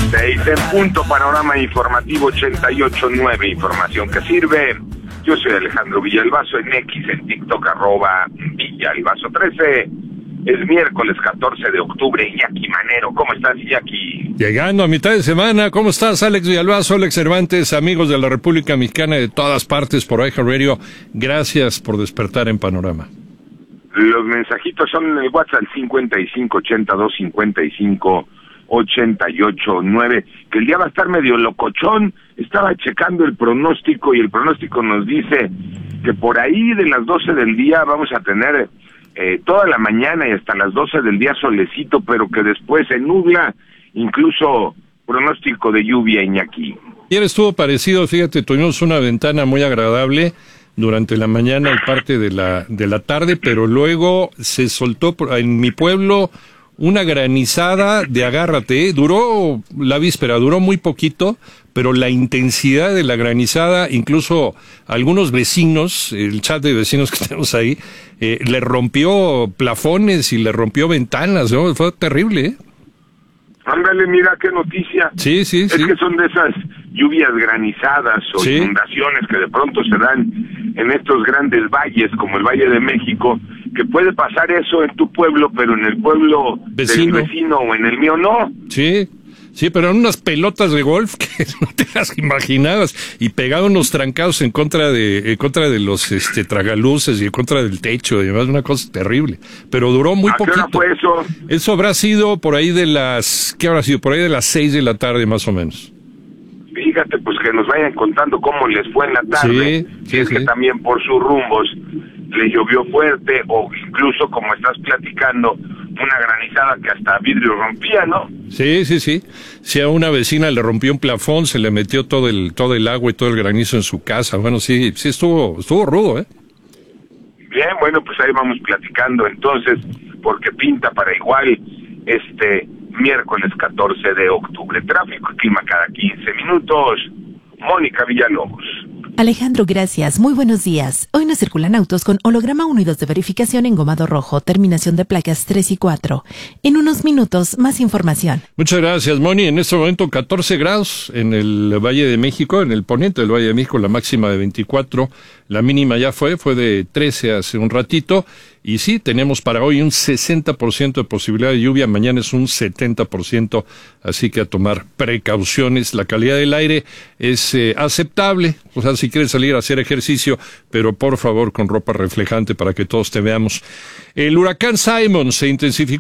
6 en punto, panorama informativo 88.9, información que sirve. Yo soy Alejandro Villalbazo, en X, en TikTok, @Villalbazo13. Es miércoles 14 de octubre, Iñaki Manero. ¿Cómo estás, Iñaki? Llegando a mitad de semana, ¿cómo estás, Alex Villalbazo, Alex Cervantes, amigos de la República Mexicana de todas partes por iHeartRadio? Gracias por despertar en Panorama. Los mensajitos son en el WhatsApp 55825588.9, que el día va a estar medio locochón. Estaba checando el pronóstico y el pronóstico nos dice que por ahí de las 12 del día vamos a tener toda la mañana y hasta las 12 del día solecito, pero que después se nubla, incluso pronóstico de lluvia, Iñaki. Ayer estuvo parecido, fíjate, tuvimos una ventana muy agradable durante la mañana y parte de la tarde, pero luego se soltó en mi pueblo una granizada de agárrate, duró la víspera, duró muy poquito, pero la intensidad de la granizada, incluso algunos vecinos, el chat de vecinos que tenemos ahí, le rompió plafones y le rompió ventanas, ¿no? Fue terrible, ¿eh? Ándale, mira qué noticia. Sí. Es que son de esas lluvias granizadas o inundaciones que de pronto se dan en estos grandes valles, como el Valle de México, que puede pasar eso en tu pueblo, pero en el pueblo del vecino o en el mío no. Sí, pero eran unas pelotas de golf que no te las imaginabas y pegaban unos trancados en contra de los tragaluces y en contra del techo y demás, una cosa terrible. Pero duró muy poquito. ¿A qué hora fue eso? Eso habrá sido por ahí de las, ¿qué habrá sido? Por ahí de las 6 de la tarde más o menos. Fíjate, pues que nos vayan contando cómo les fue en la tarde. Sí, que también por sus rumbos le llovió fuerte o incluso, como estás platicando, una granizada que hasta vidrio rompía, ¿no? Sí. Si a una vecina le rompió un plafón, se le metió todo el agua y todo el granizo en su casa. Bueno, sí estuvo rudo, ¿eh? Bien, bueno, pues ahí vamos platicando entonces, porque pinta para igual este miércoles 14 de octubre. Tráfico y clima cada 15 minutos. Mónica Villalobos. Alejandro, gracias. Muy buenos días. Hoy nos circulan autos con holograma 1 y 2 de verificación en gomado rojo, terminación de placas 3 y 4. En unos minutos, más información. Muchas gracias, Moni. En este momento 14 grados en el Valle de México, en el poniente del Valle de México, la máxima de 24. La mínima ya fue de 13 hace un ratito. Y sí, tenemos para hoy un 60% de posibilidad de lluvia, mañana es un 70%, así que a tomar precauciones. La calidad del aire es aceptable, o sea, si quieres salir a hacer ejercicio, pero por favor con ropa reflejante para que todos te veamos. El huracán Simon se intensificó